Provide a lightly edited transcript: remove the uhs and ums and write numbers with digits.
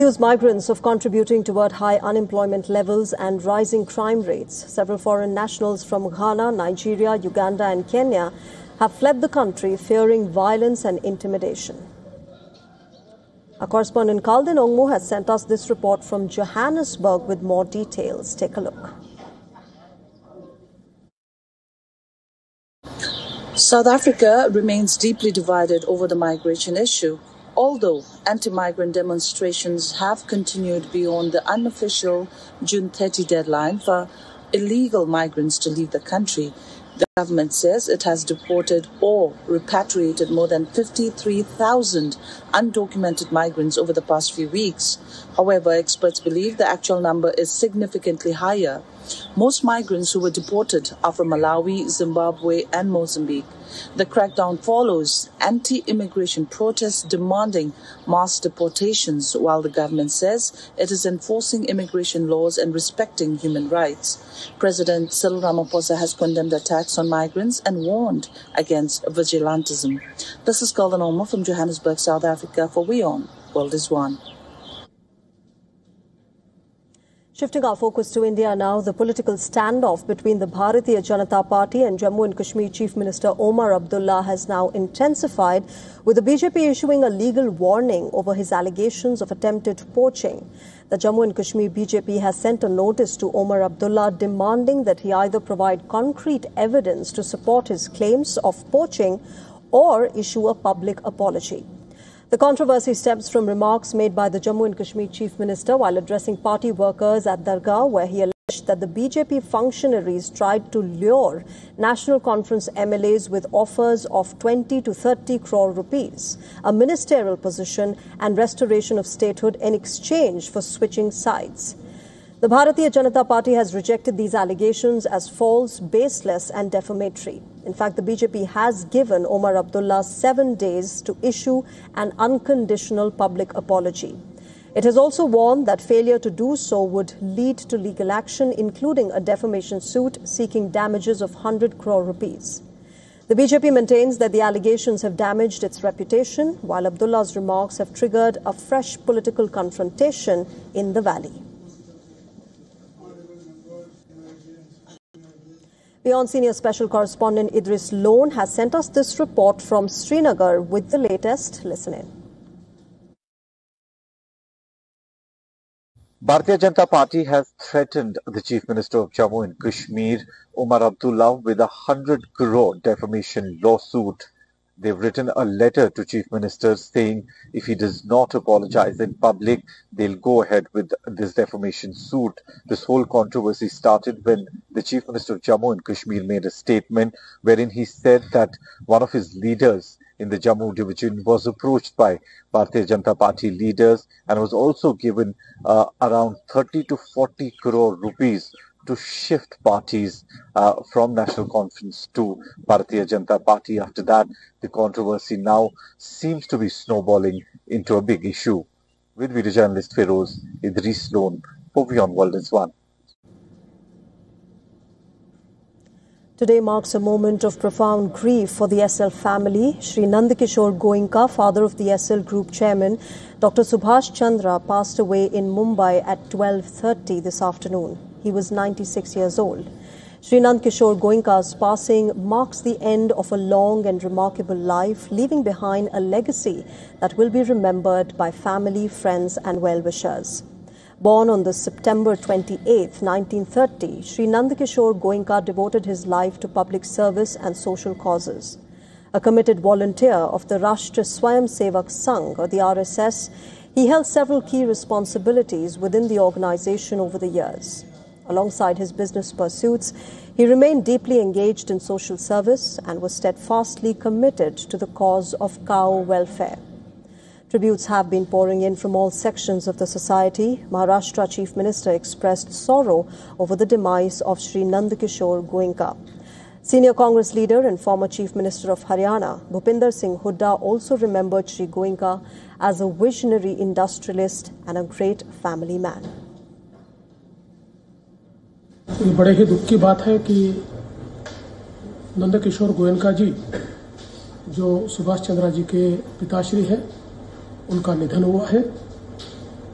Accused migrants of contributing toward high unemployment levels and rising crime rates. Several foreign nationals from Ghana, Nigeria, Uganda and Kenya have fled the country fearing violence and intimidation. Our correspondent Kaldin Ongmo has sent us this report from Johannesburg with more details. Take a look. South Africa remains deeply divided over the migration issue. Although anti-migrant demonstrations have continued beyond the unofficial June 30 deadline for illegal migrants to leave the country, the government says it has deported or repatriated more than 53,000 undocumented migrants over the past few weeks. However, experts believe the actual number is significantly higher. Most migrants who were deported are from Malawi, Zimbabwe and Mozambique. The crackdown follows anti-immigration protests demanding mass deportations, while the government says it is enforcing immigration laws and respecting human rights. President Cyril Ramaphosa has condemned attacks on migrants and warned against vigilantism. This is Kaldin Ongmo from Johannesburg, South Africa for WION, World is One. Shifting our focus to India now, the political standoff between the Bharatiya Janata Party and Jammu and Kashmir Chief Minister Omar Abdullah has now intensified, with the BJP issuing a legal warning over his allegations of attempted poaching. The Jammu and Kashmir BJP has sent a notice to Omar Abdullah demanding that he either provide concrete evidence to support his claims of poaching or issue a public apology. The controversy stems from remarks made by the Jammu and Kashmir Chief Minister while addressing party workers at Dargah, where he alleged that the BJP functionaries tried to lure National Conference MLAs with offers of 20 to 30 crore rupees, a ministerial position and restoration of statehood in exchange for switching sides. The Bharatiya Janata Party has rejected these allegations as false, baseless and defamatory. In fact, the BJP has given Omar Abdullah 7 days to issue an unconditional public apology. It has also warned that failure to do so would lead to legal action, including a defamation suit seeking damages of 100 crore rupees. The BJP maintains that the allegations have damaged its reputation, while Abdullah's remarks have triggered a fresh political confrontation in the valley. WION Senior Special Correspondent Idris Lone has sent us this report from Srinagar with the latest. Listen in. Bharatiya Janata Party has threatened the Chief Minister of Jammu and Kashmir, Omar Abdullah, with a 100 crore defamation lawsuit. They've written a letter to Chief Minister saying if he does not apologize in public, they'll go ahead with this defamation suit. This whole controversy started when the Chief Minister of Jammu and Kashmir made a statement wherein he said that one of his leaders in the Jammu division was approached by Bharatiya Janata Party leaders and was also given around 30 to 40 crore rupees to shift parties from National Conference to Bharatiya Janata Party. After that, the controversy now seems to be snowballing into a big issue. With video journalist Feroz Idris Lone for WION World is One. Today marks a moment of profound grief for the SL family. Shri Nandakishore Goenka, father of the SL Group chairman, Dr. Subhash Chandra, passed away in Mumbai at 12:30 this afternoon. He was 96 years old. Shri Nandakishore Goenka's passing marks the end of a long and remarkable life, leaving behind a legacy that will be remembered by family, friends and well-wishers. Born on September 28, 1930, Shri Nandakishore Goenka devoted his life to public service and social causes. A committed volunteer of the Rashtriya Swayamsevak Sangh, or the RSS, he held several key responsibilities within the organization over the years. Alongside his business pursuits, he remained deeply engaged in social service and was steadfastly committed to the cause of cow welfare. Tributes have been pouring in from all sections of the society. Maharashtra Chief Minister expressed sorrow over the demise of Shri Nandakishore Goenka. Senior Congress leader and former Chief Minister of Haryana, Bhupinder Singh Hooda, also remembered Shri Goenka as a visionary industrialist and a great family man. ये बड़े ही दुख की बात है कि नंदकिशोर गोयनका जी जो सुभाष चंद्रा जी के पिताश्री हैं, उनका निधन हुआ है।